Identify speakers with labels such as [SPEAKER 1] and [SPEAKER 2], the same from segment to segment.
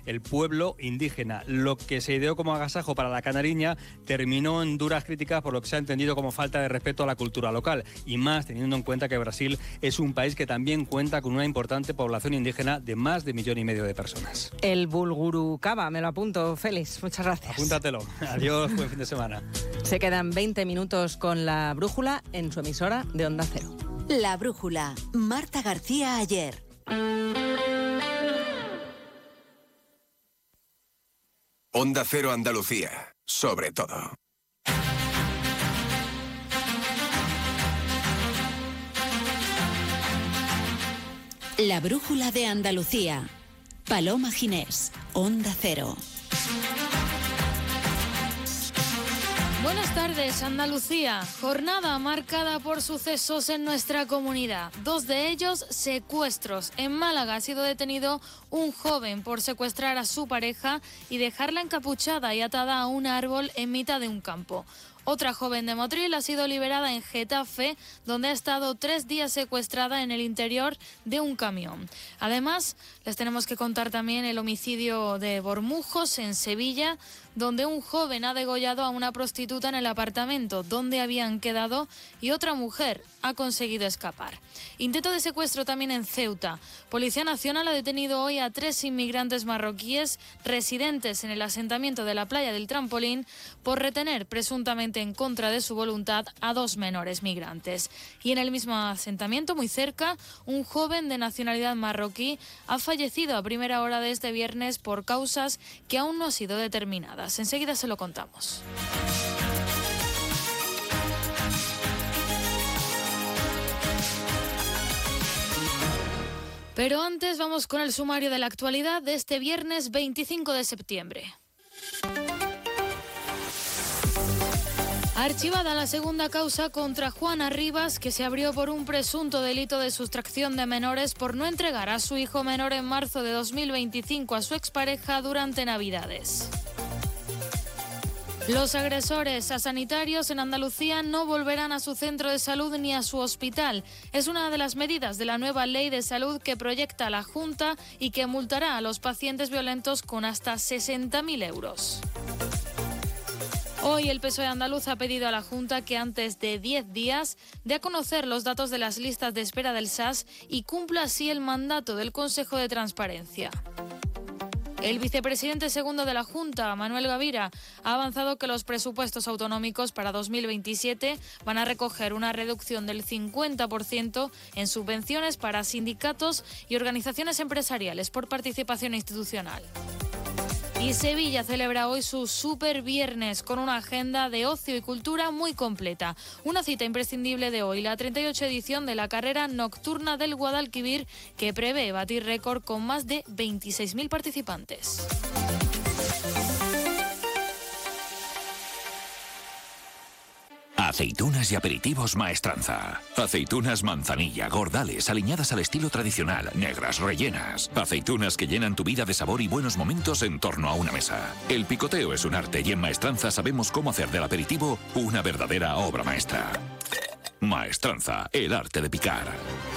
[SPEAKER 1] el pueblo indígena. Lo que se ideó como agasajo para la canariña terminó en duras críticas por lo que se ha entendido como falta de respeto a la cultura local, y más teniendo en cuenta que Brasil es un país que también cuenta con una importante población indígena de más de 1,5 millones de personas.
[SPEAKER 2] El Bulgurucaba, me lo apunto, Félix, muchas gracias.
[SPEAKER 1] Apúntatelo. Adiós, buen fin de semana.
[SPEAKER 2] Se quedan 20 minutos con La Brújula en su emisora de Onda Cero.
[SPEAKER 3] La Brújula, Marta García Ayer.
[SPEAKER 4] Onda Cero Andalucía, sobre todo.
[SPEAKER 3] La Brújula de Andalucía. Paloma Ginés, Onda Cero.
[SPEAKER 5] Buenas tardes, Andalucía. Jornada marcada por sucesos en nuestra comunidad. 2 de ellos, secuestros. En Málaga ha sido detenido un joven por secuestrar a su pareja y dejarla encapuchada y atada a un árbol en mitad de un campo. Otra joven de Motril ha sido liberada en Getafe, donde ha estado 3 días secuestrada en el interior de un camión. Además, les tenemos que contar también el homicidio de Bormujos, en Sevilla, donde un joven ha degollado a una prostituta en el apartamento donde habían quedado y otra mujer ha conseguido escapar. Intento de secuestro también en Ceuta. Policía Nacional ha detenido hoy a 3 inmigrantes marroquíes residentes en el asentamiento de la playa del Trampolín por retener presuntamente en contra de su voluntad a 2 menores migrantes. Y en el mismo asentamiento, muy cerca, un joven de nacionalidad marroquí ha fallecido a primera hora de este viernes por causas que aún no han sido determinadas. Enseguida se lo contamos. Pero antes vamos con el sumario de la actualidad de este viernes 25 de septiembre. Archivada la segunda causa contra Juana Rivas, que se abrió por un presunto delito de sustracción de menores por no entregar a su hijo menor en marzo de 2025 a su expareja durante Navidades. Los agresores a sanitarios en Andalucía no volverán a su centro de salud ni a su hospital. Es una de las medidas de la nueva ley de salud que proyecta la Junta y que multará a los pacientes violentos con hasta 60.000 euros. Hoy el PSOE andaluz ha pedido a la Junta que antes de 10 días dé a conocer los datos de las listas de espera del SAS y cumpla así el mandato del Consejo de Transparencia. El vicepresidente segundo de la Junta, Manuel Gavira, ha avanzado que los presupuestos autonómicos para 2027 van a recoger una reducción del 50% en subvenciones para sindicatos y organizaciones empresariales por participación institucional. Y Sevilla celebra hoy su Super Viernes con una agenda de ocio y cultura muy completa. Una cita imprescindible de hoy, la 38 edición de la carrera nocturna del Guadalquivir, que prevé batir récord con más de 26.000 participantes.
[SPEAKER 6] Aceitunas y aperitivos Maestranza. Aceitunas manzanilla, gordales, aliñadas al estilo tradicional, negras, rellenas. Aceitunas que llenan tu vida de sabor y buenos momentos en torno a una mesa. El picoteo es un arte y en Maestranza sabemos cómo hacer del aperitivo una verdadera obra maestra. Maestranza, el arte de picar.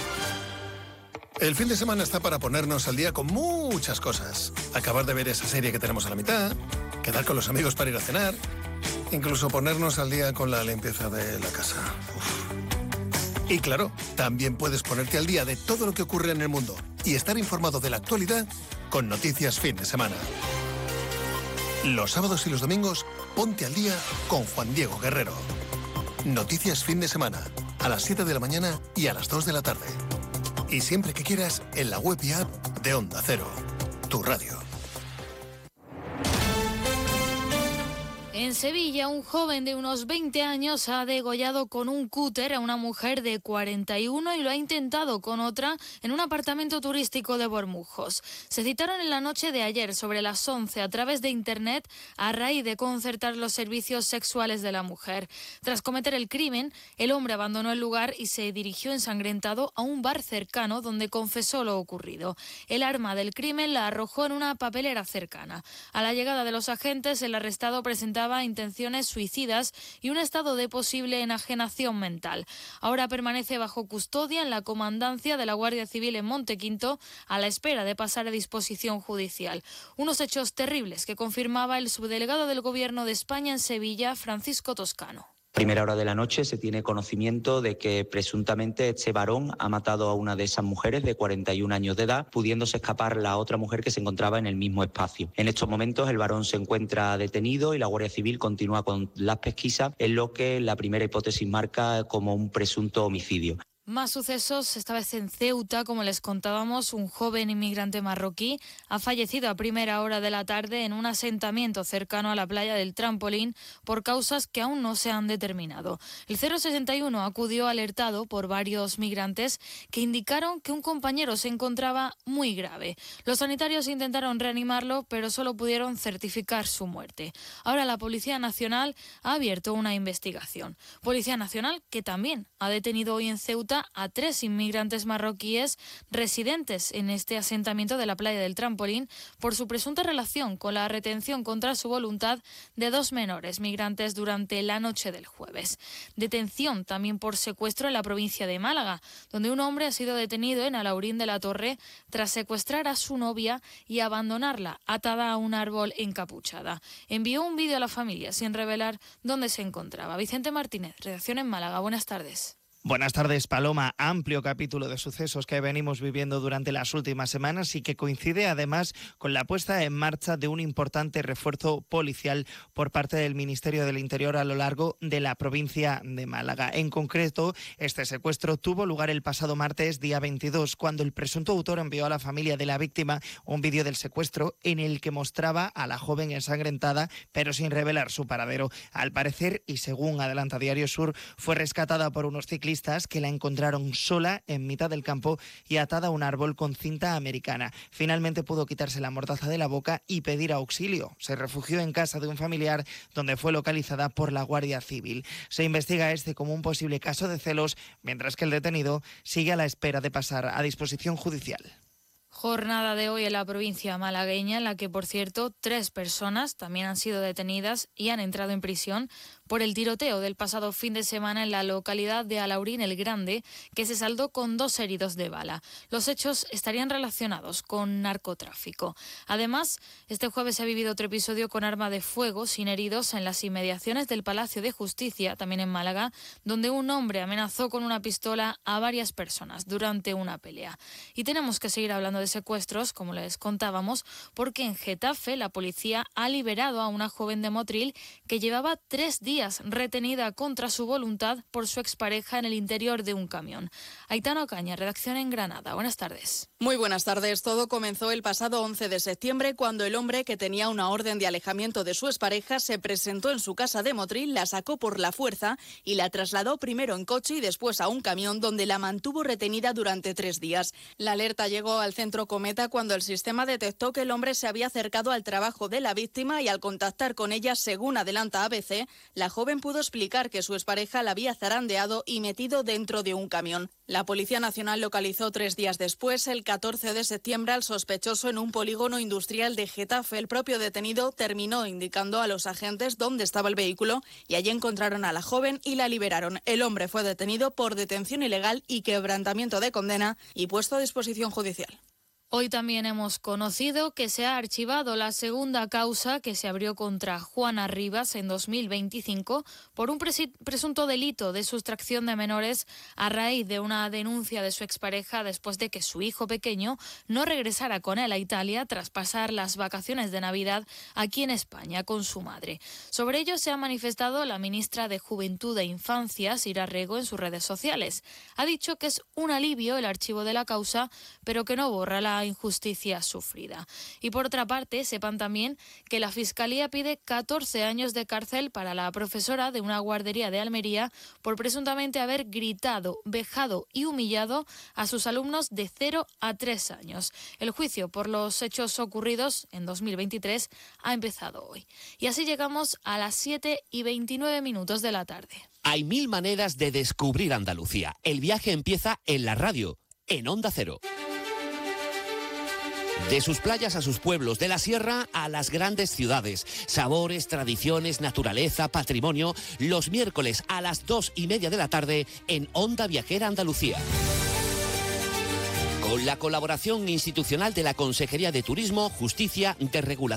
[SPEAKER 7] El fin de semana está para ponernos al día con muchas cosas. Acabar de ver esa serie que tenemos a la mitad, quedar con los amigos para ir a cenar, incluso ponernos al día con la limpieza de la casa. Uf. Y claro, también puedes ponerte al día de todo lo que ocurre en el mundo y estar informado de la actualidad con Noticias Fin de Semana. Los sábados y los domingos, ponte al día con Juan Diego Guerrero. Noticias Fin de Semana, a las 7 de la mañana y a las 2 de la tarde. Y siempre que quieras, en la web y app de Onda Cero, tu radio.
[SPEAKER 5] En Sevilla, un joven de unos 20 años ha degollado con un cúter a una mujer de 41 y lo ha intentado con otra en un apartamento turístico de Bormujos. Se citaron en la noche de ayer, sobre las 11, a través de Internet, a raíz de concertar los servicios sexuales de la mujer. Tras cometer el crimen, el hombre abandonó el lugar y se dirigió ensangrentado a un bar cercano donde confesó lo ocurrido. El arma del crimen la arrojó en una papelera cercana. A la llegada de los agentes, el arrestado presentaba mostraba intenciones suicidas y un estado de posible enajenación mental. Ahora permanece bajo custodia en la comandancia de la Guardia Civil en Montequinto a la espera de pasar a disposición judicial. Unos hechos terribles que confirmaba el subdelegado del Gobierno de España en Sevilla, Francisco Toscano.
[SPEAKER 8] Primera hora de la noche se tiene conocimiento de que presuntamente este varón ha matado a una de esas mujeres de 41 años de edad, pudiéndose escapar la otra mujer que se encontraba en el mismo espacio. En estos momentos el varón se encuentra detenido y la Guardia Civil continúa con las pesquisas en lo que la primera hipótesis marca como un presunto homicidio.
[SPEAKER 5] Más sucesos, esta vez en Ceuta, como les contábamos, un joven inmigrante marroquí ha fallecido a primera hora de la tarde en un asentamiento cercano a la playa del Trampolín por causas que aún no se han determinado. El 061 acudió alertado por varios migrantes que indicaron que un compañero se encontraba muy grave. Los sanitarios intentaron reanimarlo, pero solo pudieron certificar su muerte. Ahora la Policía Nacional ha abierto una investigación. Policía Nacional que también ha detenido hoy en Ceuta a 3 inmigrantes marroquíes residentes en este asentamiento de la playa del Trampolín por su presunta relación con la retención contra su voluntad de 2 menores migrantes durante la noche del jueves. Detención también por secuestro en la provincia de Málaga, donde un hombre ha sido detenido en Alaurín de la Torre tras secuestrar a su novia y abandonarla atada a un árbol encapuchada. Envió un vídeo a la familia sin revelar dónde se encontraba. Vicente Martínez, redacción en Málaga. Buenas tardes.
[SPEAKER 9] Buenas tardes, Paloma. Amplio capítulo de sucesos que venimos viviendo durante las últimas semanas y que coincide además con la puesta en marcha de un importante refuerzo policial por parte del Ministerio del Interior a lo largo de la provincia de Málaga. En concreto, este secuestro tuvo lugar el pasado martes, día 22, cuando el presunto autor envió a la familia de la víctima un vídeo del secuestro en el que mostraba a la joven ensangrentada, pero sin revelar su paradero. Al parecer, y según adelanta Diario Sur, fue rescatada por unos ciclistas que la encontraron sola en mitad del campo y atada a un árbol con cinta americana. Finalmente pudo quitarse la mordaza de la boca y pedir auxilio. Se refugió en casa de un familiar donde fue localizada por la Guardia Civil. Se investiga este como un posible caso de celos, mientras que el detenido sigue a la espera de pasar a disposición judicial.
[SPEAKER 5] Jornada de hoy en la provincia malagueña, en la que, por cierto, 3 personas también han sido detenidas y han entrado en prisión por el tiroteo del pasado fin de semana en la localidad de Alaurín el Grande, que se saldó con 2 heridos de bala. Los hechos estarían relacionados con narcotráfico. Además, este jueves se ha vivido otro episodio con arma de fuego sin heridos en las inmediaciones del Palacio de Justicia, también en Málaga, donde un hombre amenazó con una pistola a varias personas durante una pelea. Y tenemos que seguir hablando de secuestros, como les contábamos, porque en Getafe la policía ha liberado a una joven de Motril que llevaba 3 días retenida contra su voluntad por su expareja en el interior de un camión. Aitana Ocaña, redacción en Granada. Buenas tardes.
[SPEAKER 10] Muy buenas tardes. Todo comenzó el pasado 11 de septiembre cuando el hombre, que tenía una orden de alejamiento de su expareja, se presentó en su casa de Motril, la sacó por la fuerza y la trasladó primero en coche y después a un camión donde la mantuvo retenida durante 3 días. La alerta llegó al centro Cometa cuando el sistema detectó que el hombre se había acercado al trabajo de la víctima y al contactar con ella, según adelanta ABC, la joven pudo explicar que su expareja la había zarandeado y metido dentro de un camión. La Policía Nacional localizó 3 días después, el 14 de septiembre, al sospechoso en un polígono industrial de Getafe. El propio detenido terminó indicando a los agentes dónde estaba el vehículo y allí encontraron a la joven y la liberaron. El hombre fue detenido por detención ilegal y quebrantamiento de condena y puesto a disposición judicial.
[SPEAKER 5] Hoy también hemos conocido que se ha archivado la segunda causa que se abrió contra Juana Rivas en 2025 por un presunto delito de sustracción de menores a raíz de una denuncia de su expareja después de que su hijo pequeño no regresara con él a Italia tras pasar las vacaciones de Navidad aquí en España con su madre. Sobre ello se ha manifestado la ministra de Juventud e Infancia, Sira Rego, en sus redes sociales. Ha dicho que es un alivio el archivo de la causa, pero que no borra la injusticia sufrida. Y por otra parte, sepan también que la Fiscalía pide 14 años de cárcel para la profesora de una guardería de Almería por presuntamente haber gritado, vejado y humillado a sus alumnos de 0 a 3 años. El juicio por los hechos ocurridos en 2023 ha empezado hoy. Y así llegamos a las 7:29 de la tarde.
[SPEAKER 11] Hay 1000 maneras de descubrir Andalucía. El viaje empieza en la radio, en Onda Cero. De sus playas a sus pueblos, de la sierra a las grandes ciudades. Sabores, tradiciones, naturaleza, patrimonio. Los miércoles a las 2:30 de la tarde en Onda Viajera Andalucía. Con la colaboración institucional de la Consejería de Turismo, Justicia, Desregulación